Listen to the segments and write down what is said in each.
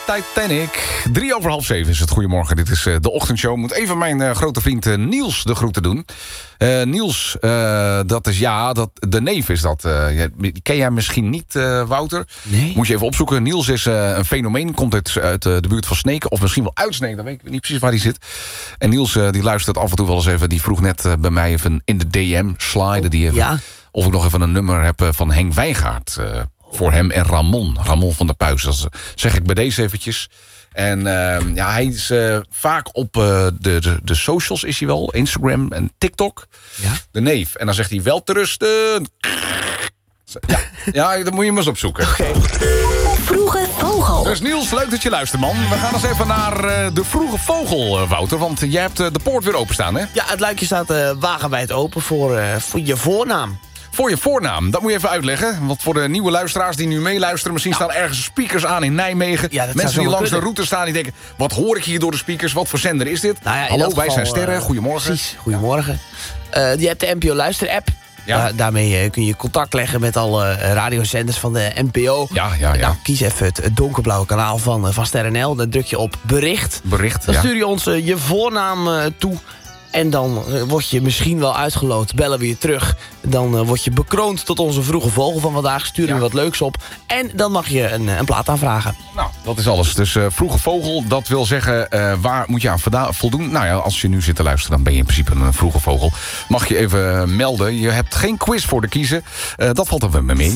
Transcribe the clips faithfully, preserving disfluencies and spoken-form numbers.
Titanic. Drie over half zeven is het. Goedemorgen, dit is uh, de ochtendshow. Moet even mijn uh, grote vriend uh, Niels de groeten doen. Uh, Niels, uh, dat is ja, dat, de neef is dat. Uh, ken jij misschien niet, uh, Wouter? Nee. Moet je even opzoeken. Niels is uh, een fenomeen, komt uit, uit uh, de buurt van Sneek. Of misschien wel uit Sneek, dan weet ik niet precies waar hij zit. En Niels uh, die luistert af en toe wel eens even. Die vroeg net uh, bij mij even in de D M sliden. Die even, Ja. Of ik nog even een nummer heb uh, van Henk Wijngaard. Uh, voor hem en Ramon. Ramon van der Puis. Dat zeg ik bij deze eventjes. En uh, ja, hij is uh, vaak op uh, de, de, de socials is hij wel. Instagram en TikTok. Ja? De neef. En dan zegt hij wel te rusten. Ja, ja, dan moet je hem eens opzoeken. Okay. Vroege Vogel. Dus Niels, leuk dat je luistert, man. We gaan eens even naar uh, de Vroege Vogel, uh, Wouter. Want jij hebt uh, de poort weer openstaan, hè? Ja, het luikje staat uh, wagenwijd open voor, uh, voor je voornaam. Voor je voornaam, dat moet je even uitleggen. Want voor de nieuwe luisteraars die nu meeluisteren... misschien Ja. staan ergens speakers aan in Nijmegen. Ja, dat mensen zou die langs kunnen. de route staan die denken... wat hoor ik hier door de speakers? Wat voor zender is dit? Nou ja, in Hallo, dat wij geval, zijn Sterren. uh, Goedemorgen. Precies, goedemorgen. Uh, je hebt de N P O Luister-app. Ja. Da- daarmee uh, kun je contact leggen met alle uh, radiozenders van de N P O. Ja, ja, ja. Nou, kies even het, het donkerblauwe kanaal van, uh, van Sterren L. Dan druk je op bericht. Bericht, Dan ja. stuur je ons uh, je voornaam uh, toe. En dan uh, word je misschien wel uitgeloot. Bellen we je terug. Dan uh, word je bekroond tot onze vroege vogel van vandaag. Sturen we Ja. wat leuks op. En dan mag je een, een plaat aanvragen. Nou, dat is alles. Dus uh, Vroege Vogel, dat wil zeggen... Uh, waar moet je aan voda- voldoen? Nou ja, als je nu zit te luisteren... dan ben je in principe een Vroege Vogel. Mag je even uh, melden. Je hebt geen quiz voor te kiezen. Uh, dat valt er wel mee mee.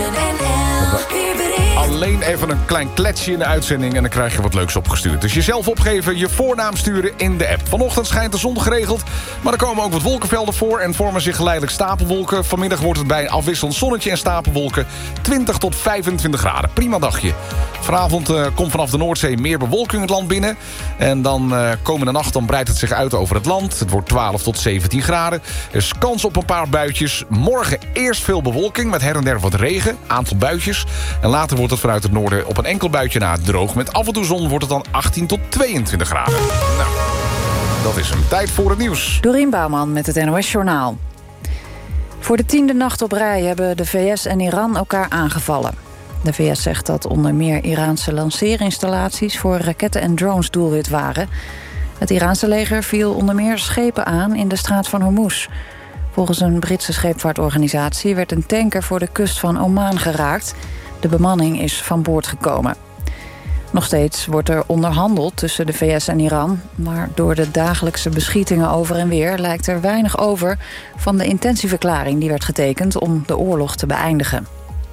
Alleen even een klein kletsje in de uitzending... en dan krijg je wat leuks opgestuurd. Dus jezelf opgeven, je voornaam sturen in de app. Vanochtend schijnt de zon geregeld... maar er komen ook wat wolkenvelden voor... en vormen zich geleidelijk stapelwolken. Vanmiddag wordt het bij een afwisselend zonnetje en stapelwolken... twintig tot vijfentwintig graden. Prima dagje. Vanavond uh, komt vanaf de Noordzee meer bewolking het land binnen. En dan uh, komende nacht dan breidt het zich uit over het land. Het wordt twaalf tot zeventien graden. Er is kans op een paar buitjes. Morgen eerst veel bewolking met her en der wat regen. Aantal buitjes. En later wordt het vanuit het noorden op een enkel buitje na droog. Met af en toe zon wordt het dan achttien tot tweeëntwintig graden. Nou, dat is hem. Tijd voor het nieuws. Dorien Bouwman met het N O S-journaal. Voor de tiende nacht op rij hebben de V S en Iran elkaar aangevallen. De V S zegt dat onder meer Iraanse lanceerinstallaties... voor raketten en drones doelwit waren. Het Iraanse leger viel onder meer schepen aan in de straat van Hormuz. Volgens een Britse scheepvaartorganisatie werd een tanker voor de kust van Oman geraakt. De bemanning is van boord gekomen. Nog steeds wordt er onderhandeld tussen de V S en Iran... maar door de dagelijkse beschietingen over en weer... lijkt er weinig over van de intentieverklaring die werd getekend... om de oorlog te beëindigen.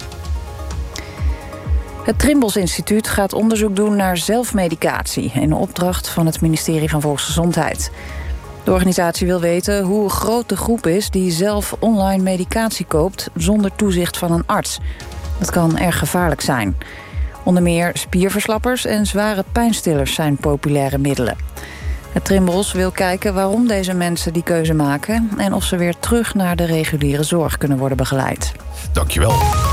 Het Trimbos Instituut gaat onderzoek doen naar zelfmedicatie... in opdracht van het ministerie van Volksgezondheid. De organisatie wil weten hoe groot de groep is... die zelf online medicatie koopt zonder toezicht van een arts. Dat kan erg gevaarlijk zijn. Onder meer spierverslappers en zware pijnstillers zijn populaire middelen. Het Trimbos wil kijken waarom deze mensen die keuze maken... en of ze weer terug naar de reguliere zorg kunnen worden begeleid. Dankjewel.